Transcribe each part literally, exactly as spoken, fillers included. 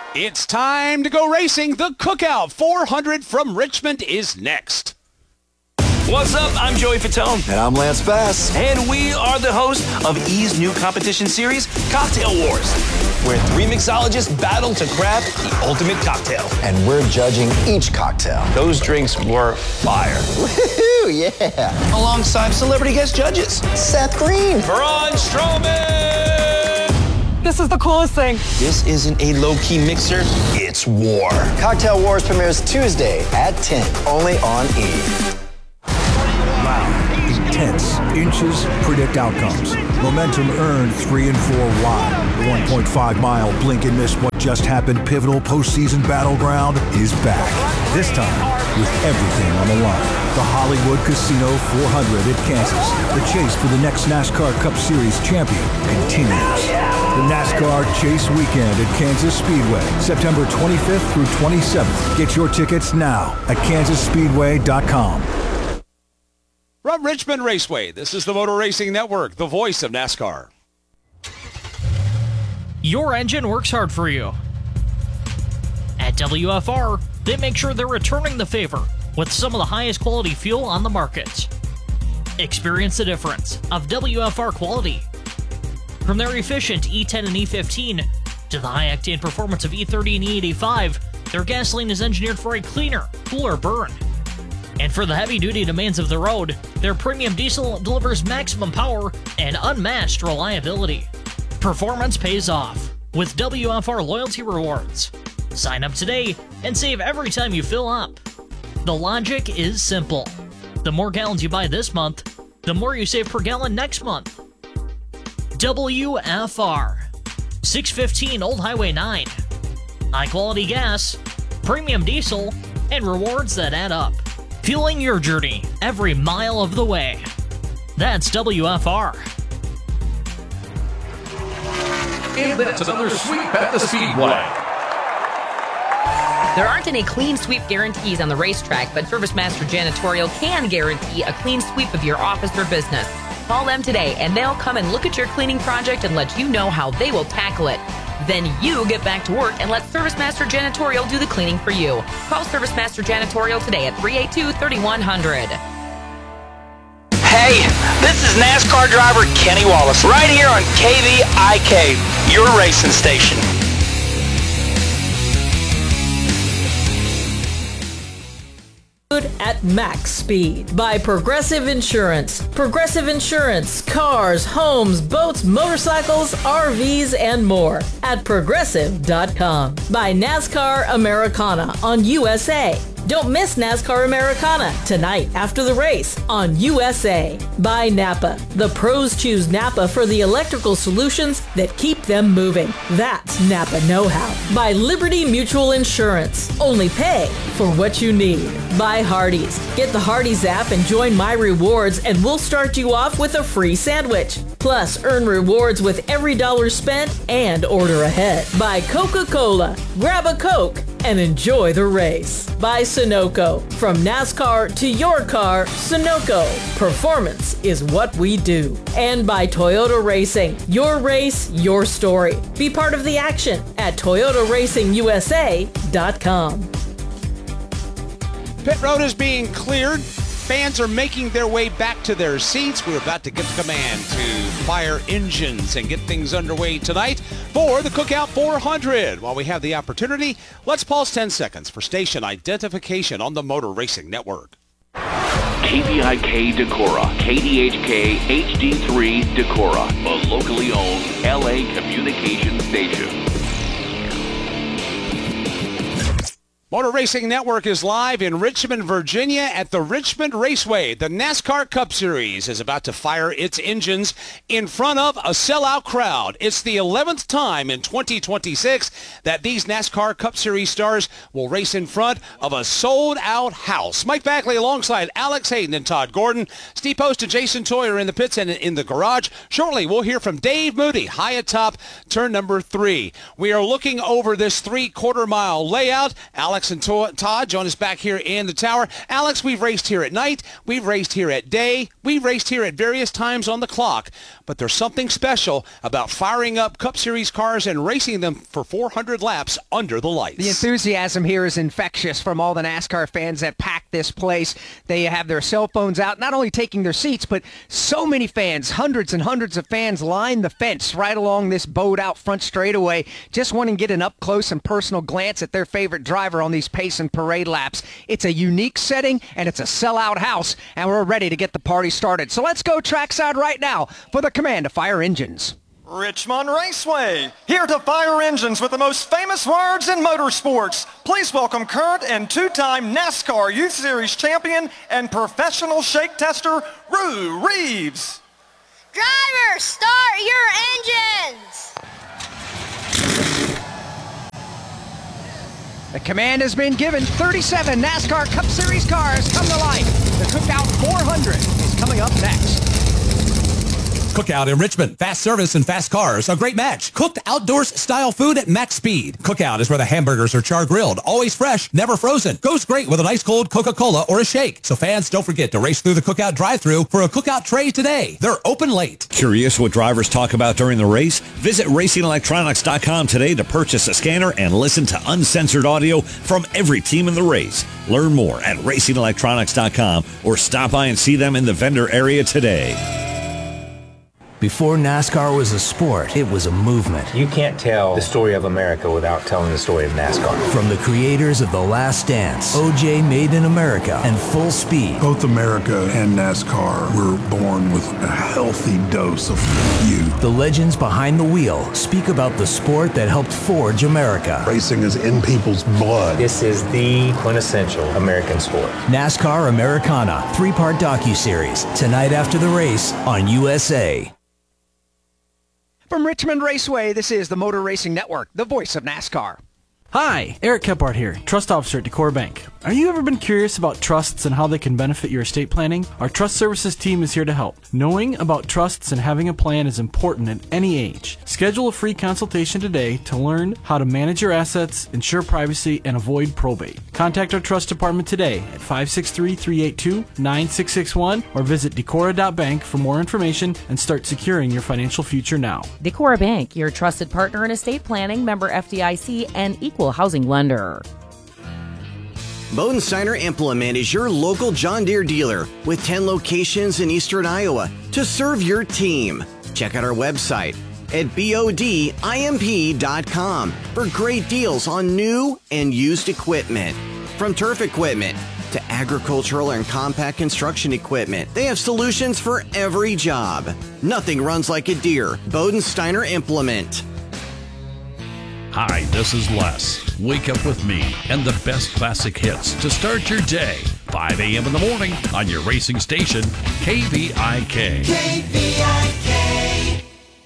It's time to go racing. The Cookout four hundred from Richmond is next. What's up? I'm Joey Fatone. And I'm Lance Bass. And we are the hosts of E's new competition series, Cocktail Wars, where three mixologists battle to craft the ultimate cocktail. And we're judging each cocktail. Those drinks were fire. Woohoo, yeah. Alongside celebrity guest judges. Seth Green. Braun Strowman. This is the coolest thing. This isn't a low-key mixer, it's war. Cocktail Wars premieres Tuesday at ten, only on E. Loud, intense, inches predict outcomes. Momentum earned three and four wide. The one point five mile blink and miss what just happened pivotal postseason battleground is back. This time with everything on the line. The Hollywood Casino four hundred at Kansas. The chase for the next NASCAR Cup Series champion continues. The NASCAR Chase Weekend at Kansas Speedway, September twenty-fifth through twenty-seventh. Get your tickets now at kansas speedway dot com. From Richmond Raceway, this is the Motor Racing Network, the voice of NASCAR. Your engine works hard for you. At W F R, they make sure they're returning the favor with some of the highest quality fuel on the market. Experience the difference of W F R quality. From their efficient E ten and E fifteen to the high-octane performance of E thirty and E eighty-five, their gasoline is engineered for a cleaner, cooler burn. And for the heavy-duty demands of the road, their premium diesel delivers maximum power and unmatched reliability. Performance pays off with W F R Loyalty Rewards. Sign up today and save every time you fill up. The logic is simple. The more gallons you buy this month, the more you save per gallon next month. W F R. six fifteen Old Highway nine. High-quality gas, premium diesel, and rewards that add up. Fueling your journey every mile of the way. That's W F R. And that's another sweep at the Speedway. There aren't any clean sweep guarantees on the racetrack, but ServiceMaster Janitorial can guarantee a clean sweep of your office or business. Call them today and they'll come and look at your cleaning project and let you know how they will tackle it. Then you get back to work and let ServiceMaster Janitorial do the cleaning for you. Call ServiceMaster Janitorial today at three eight two, three one zero zero. Hey, this is NASCAR driver Kenny Wallace, right here on K V I K, your racing station. At max speed by Progressive Insurance. Progressive Insurance, cars, homes, boats, motorcycles, R Vs, and more at progressive dot com. By NASCAR Americana on U S A. Don't miss NASCAR Americana tonight after the race on U S A. By Napa. The pros choose Napa for the electrical solutions that keep them moving. That's Napa know-how. By Liberty Mutual Insurance. Only pay for what you need. By Hardee's. Get the Hardee's app and join My Rewards and we'll start you off with a free sandwich. Plus, earn rewards with every dollar spent and order ahead. By Coca-Cola. Grab a Coke and enjoy the race. By Sunoco. From NASCAR to your car, Sunoco. Performance is what we do. And by Toyota Racing. Your race, your story. Be part of the action at toyota racing u s a dot com. Pit road is being cleared. Fans are making their way back to their seats. We're about to get the command to fire engines and get things underway tonight for the Cookout four hundred. While we have the opportunity, let's pause ten seconds for station identification on the Motor Racing Network. K V I K Decorah, K D H K H D three Decorah, a locally owned L A communications station. Motor Racing Network is live in Richmond, Virginia at the Richmond Raceway. The NASCAR Cup Series is about to fire its engines in front of a sellout crowd. It's the eleventh time in twenty twenty-six that these NASCAR Cup Series stars will race in front of a sold-out house. Mike Backley alongside Alex Hayden and Todd Gordon. Steve Post and Jason Toy are in the pits and in the garage. Shortly, we'll hear from Dave Moody, high atop turn number three. We are looking over this three-quarter mile layout. Alex Alex and Todd join us back here in the tower. Alex, we've raced here at night. We've raced here at day. We've raced here at various times on the clock. But there's something special about firing up Cup Series cars and racing them for four hundred laps under the lights. The enthusiasm here is infectious from all the NASCAR fans that pack this place. They have their cell phones out, not only taking their seats, but so many fans, hundreds and hundreds of fans line the fence right along this boat out front straightaway, just wanting to get an up-close and personal glance at their favorite driver on these pace and parade laps. It's a unique setting, and it's a sellout house, and we're ready to get the party started. So let's go trackside right now for the command to fire engines. Richmond Raceway, here to fire engines with the most famous words in motorsports. Please welcome current and two-time NASCAR Youth Series champion and professional shake tester, Rue Reeves. Drivers, start your engines! The command has been given. thirty-seven NASCAR Cup Series cars come to life. The Cookout four hundred is coming up next. Cookout in Richmond. Fast service and fast cars. A great match. Cooked outdoors style food at max speed. Cookout is where the hamburgers are char grilled. Always fresh, never frozen. Goes great with an ice cold Coca-Cola or a shake. So fans, don't forget to race through the Cookout drive-thru for a Cookout tray today. They're open late. Curious what drivers talk about during the race? Visit racing electronics dot com today to purchase a scanner and listen to uncensored audio from every team in the race. Learn more at racing electronics dot com or stop by and see them in the vendor area today. Before NASCAR was a sport, it was a movement. You can't tell the story of America without telling the story of NASCAR. From the creators of The Last Dance, O J Made in America, and Full Speed. Both America and NASCAR were born with a healthy dose of youth. The legends behind the wheel speak about the sport that helped forge America. Racing is in people's blood. This is the quintessential American sport. NASCAR Americana, three-part docuseries, tonight after the race on U S A. From Richmond Raceway, this is the Motor Racing Network, the voice of NASCAR. Hi, Eric Kephart here, Trust Officer at Decor Bank. Are you ever been curious about trusts and how they can benefit your estate planning? Our Trust Services team is here to help. Knowing about trusts and having a plan is important at any age. Schedule a free consultation today to learn how to manage your assets, ensure privacy, and avoid probate. Contact our Trust Department today at five six three, three eight two, nine six six one or visit decora dot bank for more information and start securing your financial future now. Decora Bank, your trusted partner in estate planning, member F D I C, and equal housing lender. Bodensteiner Implement is your local John Deere dealer with ten locations in eastern Iowa to serve your team. Check out our website at bodimp dot com for great deals on new and used equipment. From turf equipment to agricultural and compact construction equipment, they have solutions for every job. Nothing runs like a Deere. Bodensteiner Implement. Hi, this is Les. Wake up with me and the best classic hits to start your day. five a.m. in the morning on your racing station, K V I K. K V I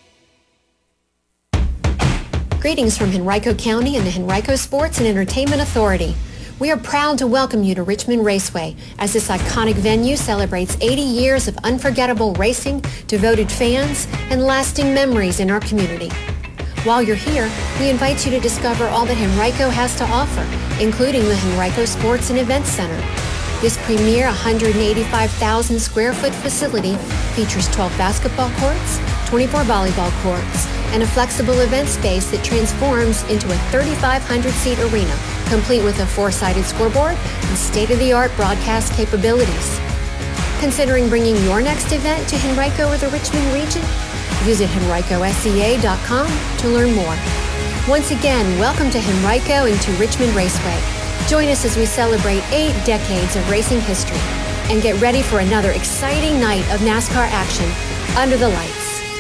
K. Greetings from Henrico County and the Henrico Sports and Entertainment Authority. We are proud to welcome you to Richmond Raceway as this iconic venue celebrates eighty years of unforgettable racing, devoted fans, and lasting memories in our community. While you're here, we invite you to discover all that Henrico has to offer, including the Henrico Sports and Events Center. This premier one hundred eighty-five thousand square foot facility features twelve basketball courts, twenty-four volleyball courts, and a flexible event space that transforms into a thirty-five hundred seat arena, complete with a four-sided scoreboard and state-of-the-art broadcast capabilities. Considering bringing your next event to Henrico or the Richmond region? Visit henrico s c a dot com to learn more. Once again, welcome to Henrico and to Richmond Raceway. Join us as we celebrate eight decades of racing history and get ready for another exciting night of NASCAR action under the lights.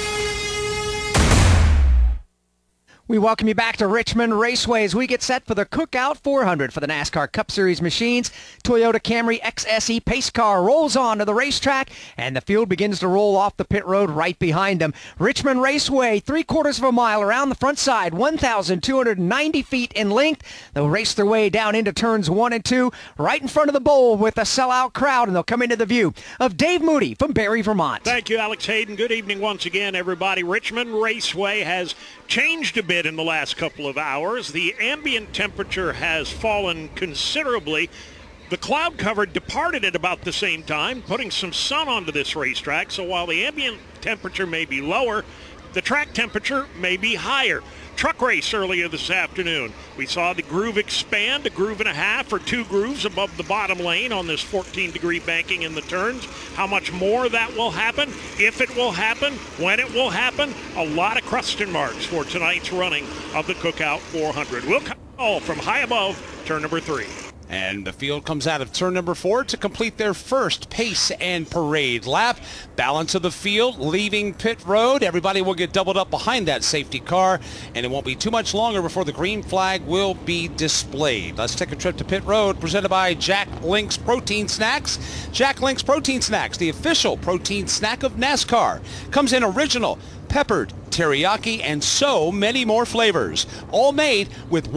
We welcome you back to Richmond Raceway as we get set for the Cookout four hundred for the NASCAR Cup Series machines. Toyota Camry X S E pace car rolls on to the racetrack, and the field begins to roll off the pit road right behind them. Richmond Raceway, three quarters of a mile around the front side, one thousand two hundred ninety feet in length. They'll race their way down into turns one and two, right in front of the bowl with a sellout crowd, and they'll come into the view of Dave Moody from Barry, Vermont. Thank you, Alex Hayden. Good evening once again, everybody. Richmond Raceway has changed a bit bit in the last couple of hours. The ambient temperature has fallen considerably. The cloud cover departed at about the same time, putting some sun onto this racetrack. So while the ambient temperature may be lower, the track temperature may be higher. Truck race earlier this afternoon. We saw the groove expand, a groove and a half or two grooves above the bottom lane on this fourteen degree banking in the turns. How much more that will happen, if it will happen, when it will happen, a lot of question marks for tonight's running of the Cookout four hundred. We'll call from high above turn number three. And the field comes out of turn number four to complete their first pace and parade lap. Balance of the field leaving pit road. Everybody will get doubled up behind that safety car, and it won't be too much longer before the green flag will be displayed. Let's take a trip to pit road, presented by Jack Link's Protein Snacks. Jack Link's Protein Snacks, the official protein snack of NASCAR. Comes in original, peppered, teriyaki, and so many more flavors. All made with